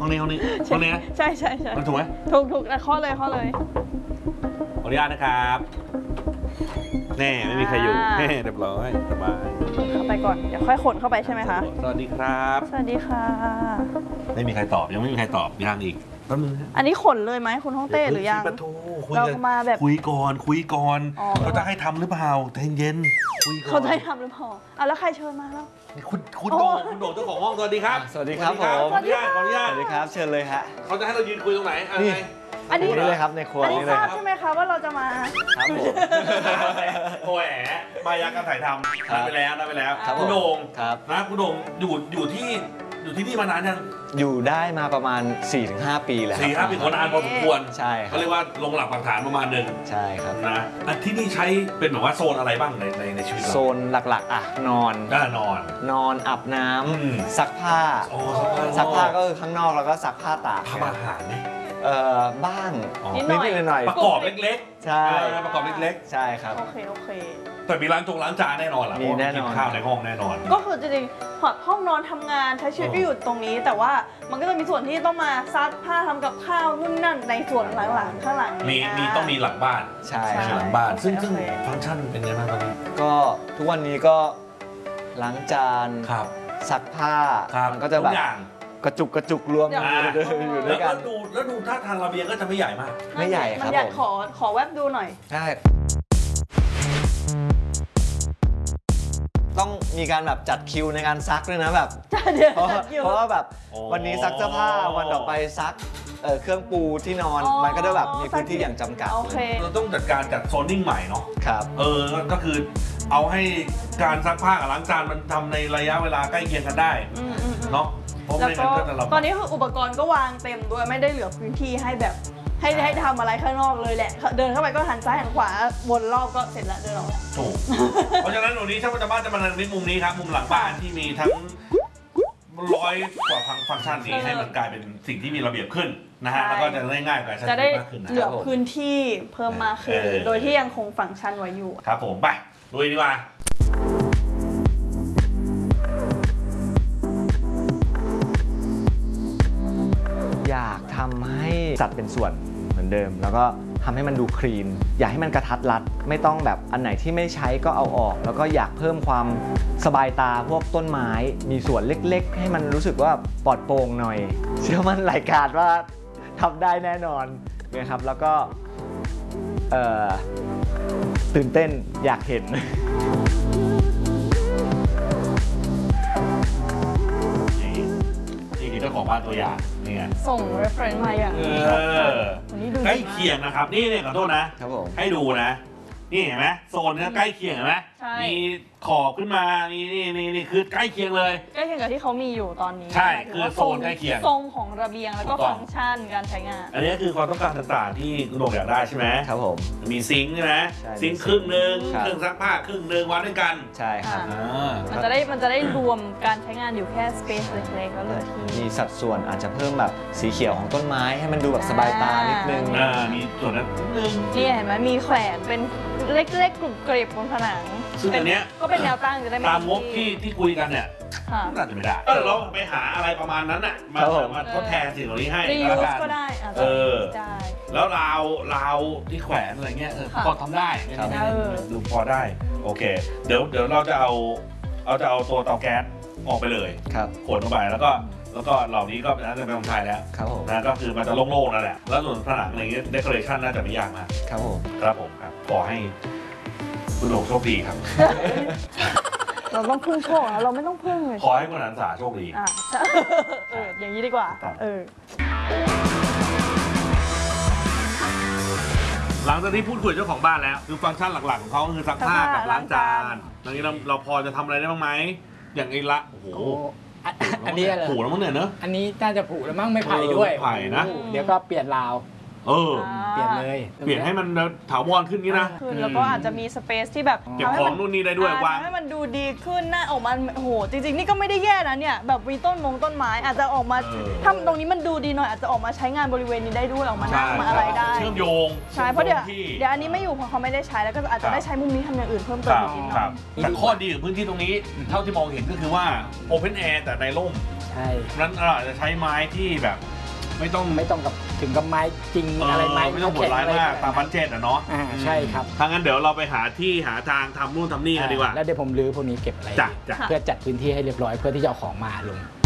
องนี้ใช่มันถูกไหมถูกนะข้อเลยขออนุญาตนะครับแน่ไม่มีใครอยู่แน่เรียบร้อยสบายเข้าไปก่อนเดี๋ยวค่อยขนเข้าไปใช่ไหมคะสวัสดีครับสวัสดีค่ะไม่มีใครตอบยังไม่มีใครตอบยังอีกแป๊บนึงอันนี้ขนเลยไหมคุณฮ่องเต้หรือยังเรามาแบบคุยก่อนเขาจะให้ทำหรือเปล่าใจเย็นคุยก่อนเขาจะให้ทำหรือเปล่าแล้วใครเชิญมาแล้วคุณโด่งเจ้าของห้องสวัสดีครับสวัสดีครับผมขออนุญาตสวัสดีครับเชิญเลยฮะเขาจะให้เรายืนคุยตรงไหนอันนี้เลยครับในครัวนี่เลยครับใช่ไหมคะว่าเราจะมาครับผมโอ้ยมายาการถ่ายทำได้ไปแล้วคุณโด่งนะคุณโด่งอยู่ที่นี่มานานยังอยู่ได้มาประมาณ 4-5 ปีแล้ว 4-5 ปีคนนานพอสมควรใช่เขาเรียกว่าลงหลักปักฐานประมาณนึงใช่ครับนะที่นี่ใช้เป็นแบบว่าโซนอะไรบ้างในชีวิตเราโซนหลักๆนอนอาบน้ำซักผ้าก็คือข้างนอกแล้วก็ซักผ้าตากทำอาหารไหมบ้างนิดหน่อยประกอบเล็กๆใช่ประกอบเล็กๆใช่ครับโอเคแต่มีล้างจานแน่นอนแหละมีแน่นอนข้าวในห้องแน่นอนก็คือจริงๆห้องนอนทำงานใช้ชีวิตก็อยู่ตรงนี้แต่ว่ามันก็จะมีส่วนที่ต้องมาซักผ้าทำกับข้าวนู่นนั่นในส่วนหลังข้างหลังมีต้องมีหลังบ้านใช่หลังบ้านซึ่งฟังก์ชันเป็นไงบ้างตอนนี้ก็ทุกวันนี้ก็ล้างจานซักผ้ามันก็จะแบบกระจุกรวมอยู่ด้วยกันแล้วดูท่าทางระเบียงก็จะไม่ใหญ่มากไม่ใหญ่ครับผมขอแวบดูหน่อยใช่ต้องมีการแบบจัดคิวในการซักด้วยนะแบบเพราะว่าแบบวันนี้ซักเสื้อผ้าวันต่อไปซักเครื่องปูที่นอนมันก็จะแบบมีพื้นที่อย่างจำกัดเราต้องจัดโซนนิ่งใหม่เนาะครับก็คือเอาให้การซักผ้ากับล้างจานมันทำในระยะเวลาใกล้เคียงกันได้เนาะแล้วก็ตอนนี้คืออุปกรณ์ก็วางเต็มด้วยไม่ได้เหลือพื้นที่ให้แบบให้ทำอะไรข้างนอกเลยแหละเดินเข้าไปก็หันซ้ายหันขวาวนรอบก็เสร็จแล้วเดินออกถูกเพราะฉะนั้นวันนี้ช่างประจำบ้านจะมาในมุมนี้ครับมุมหลังบ้านที่มีทั้ง100 กว่าฟังก์ชันนี้ให้มันกลายเป็นสิ่งที่มีระเบียบขึ้นนะฮะแล้วก็จะง่ายกว่าจะได้เหลือพื้นที่เพิ่มมากขึ้นโดยที่ยังคงฟังก์ชันไว้อยู่ครับผมไปลุยดีกว่าอยากทำให้จัดเป็นส่วนเหมือนเดิมแล้วก็ทำให้มันดูคลีนอยากให้มันกระทัดรัดไม่ต้องแบบอันไหนที่ไม่ใช้ก็เอาออกแล้วก็อยากเพิ่มความสบายตาพวกต้นไม้มีส่วนเล็กๆให้มันรู้สึกว่าปลอดโปร่งหน่อยเชื่อมั่นรายการว่าทำได้แน่นอนนะครับแล้วก็ตื่นเต้นอยากเห็นเจ้าของบ้านตัวอย่างนี่ส่ง reference มาอย่างใกล้เคียงนะครับนี่ขอโทษนะให้ดูนะนี่เห็นไหมโซนนี้ใกล้เคียงเห็นไหมมีขอบขึ้นมานี่คือใกล้เคียงเลยใกล้เคียงกับที่เขามีอยู่ตอนนี้ใช่คือโซนใกล้เคียงทรงของระเบียงแล้วก็ฟังก์ชันการใช้งานอันนี้คือความต้องการต่างๆที่คุณโด่งอยากได้ใช่ไหมครับผมมีซิงค์ใช่ไหมซิงค์ครึ่งนึงเครื่องซักผ้าครึ่งนึงวางด้วยกันใช่ครับมันจะได้รวมการใช้งานอยู่แค่สเปซเล็กๆแล้วเลยมีสัดส่วนอาจจะเพิ่มแบบสีเขียวของต้นไม้ให้มันดูแบบสบายตานิดนึงมีส่วนนั้นนึงนี่เห็นไหมมีแขวนเป็นเล็กๆกรุบกริบบนผนังซึ่งอันเนี้ยก็เป็นแนวตั้งจะได้ตามงบที่คุยกันเนี่ยน่าจะไม่ได้เราไปหาอะไรประมาณนั้นน่ะมาทดแทนสิ่งเหล่านี้ให้ก็ได้แล้วราวที่แขวนอะไรเงี้ยพอทำได้ดูพอได้โอเคเดี๋ยวเราจะเอาตัวเตาแก๊สออกไปเลยขนออกไปแล้วก็เหล่านี้ก็น่าจะเป็นของไทยแล้วนะก็คือมันจะโล่งๆนั่นแหละแล้วส่วนผนังอะไรเงี้ยเดคอเรชั่นน่าจะไม่ยากมากครับผมครับขอให้คุณโด่งโชคดีครับเราต้องพึ่งโชคเราไม่ต้องพึ่งเลยขอให้คุณอันสาโชคดีอย่างนี้ดีกว่าหลังจากที่พูดคุยเจ้าของบ้านแล้วคือฟังก์ชันหลักๆของเขาคือซักผ้ากับล้างจานตอนนี้เราพอจะทำอะไรได้บ้างไหมอย่างไอ้ละโอ้โหอันนี้อะไรผูแล้วมั้งเนี่ยเนอะอันนี้น่าจะผูแล้วมั้งไม่ไผ่ด้วยไผ่นะเดี๋ยวก็เปลี่ยนราวเปลี่ยนเลยเปลี่ยนให้มันถาวรขึ้นนี้นะแล้วก็อาจจะมีสเปซที่แบบเก็บของนู่นนี่ได้ด้วยวางให้มันดูดีขึ้นหน้าออกมาโอ้โหจริงๆนี่ก็ไม่ได้แย่นะเนี่ยแบบมีต้นไม้อาจจะออกมาทำตรงนี้มันดูดีหน่อยอาจจะออกมาใช้งานบริเวณนี้ได้ด้วยออกมานั่งมาอะไรได้เชื่อมโยงใช่เพราะเดี๋ยวอันนี้ไม่อยู่เพราะเขาไม่ได้ใช้แล้วก็อาจจะได้ใช้มุมนี้ทำอย่างอื่นเพิ่มเติมนิดหน่อยแต่ข้อดีของพื้นที่ตรงนี้เท่าที่มองเห็นก็คือว่าโอเพนแอร์แต่ในร่มใช่นั้นอาจจะใช้ไม้ที่แบบไม่ต้องกับถึงกับไม้จริงอะไรไม้ไม่ต้องโหดร้ายมากตามบัดเจ็ตเนาะใช่ครับถ้างั้นเดี๋ยวเราไปหาที่หาทางทำนู่นทำนี่กันดีกว่าแล้วเดี๋ยวผมรื้อพวกนี้เก็บอะไรจ้ะเพื่อจัดพื้นที่ให้เรียบร้อยเพื่อที่จะเอาของมาลง